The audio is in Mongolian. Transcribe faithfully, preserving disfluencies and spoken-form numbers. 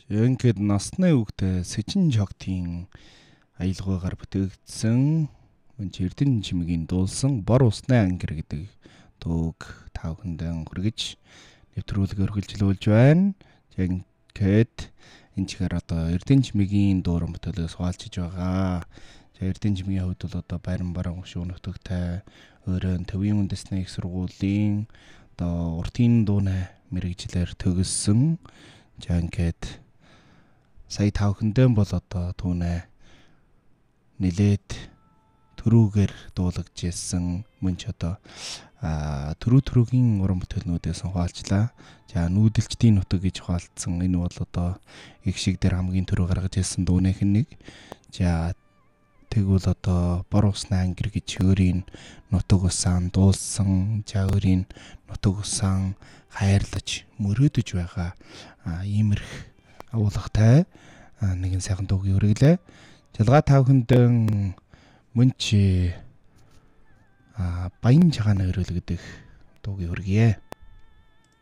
Ингээд насны үгтэй Сэжин Чогтын аялгаагаар бүтээгдсэн Мөнч Эрдэнэ чимгийн дуулсан Бор усны ангир гэдэг дууг та бүхэндээ хүргэж нэвтрүүлгээр хүргэлжлүүлж байна. Тэгээд энэ чигээр одоо Эрдэнэ чимгийн дууран бүтээлээс хуваалцж байгаа. За Эрдэнэ чимгийн хувьд бол одоо Байран баран гушуун нутагтай өөрөө Төвийн үндэсний их сургуулийн одоо уртын дууны мэрэгчлэр төгссөн. За ингээд сая та бүхэндээ бол одоо түүнээ нилээд төрүүгээр дуулагдж ирсэн мөн ч одоо төрүү төрүүгийн уран бүтээлнүүдээс хуваалцлаа. За нүүдэлчдийн нутаг гэж хуваалцсан. Энэ бол одоо их шиг дээр хамгийн түрүү гаргаж ирсэн дууных нэг. За тэгвэл одоо Бор усны ангир гэж өөрийн нутаг усаан дуулсан. За өөрийн нутаг усаан хайрлаж мөрөөдөж байгаа иймэрх агуулгатай нэгэн сайхан дуугийн үргэлээ. Жалгаа та бүхэндээ мөнч а баян чагааны өрөөл гэдэг дуугийн үргэе.